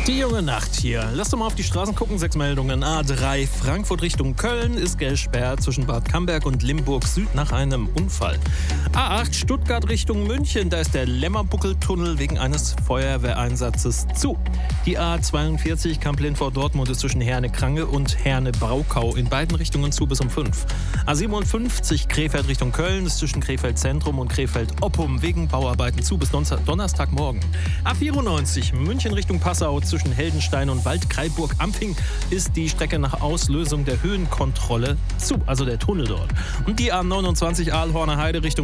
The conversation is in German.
Die junge Nacht hier. Lasst doch mal auf die Straßen gucken. 6 Meldungen. A3 Frankfurt Richtung Köln ist gesperrt zwischen Bad Camberg und Limburg Süd nach einem Unfall. A8 Stuttgart Richtung München. Da ist der Lämmerbuckeltunnel wegen eines Feuerwehreinsatzes zu. Die A42 Kamp-Lindau-Dortmund ist zwischen Herne-Krange und Herne-Braukau in beiden Richtungen zu bis um 5. A57 Krefeld Richtung Köln ist zwischen Krefeld Zentrum und Krefeld Oppum wegen Bauarbeiten zu bis Donnerstagmorgen. A94 München Richtung Passau zwischen Heldenstein und Waldkraiburg-Ampfing ist die Strecke nach Auslösung der Höhenkontrolle zu, also der Tunnel dort. Und die A29 Aalhorner Heide Richtung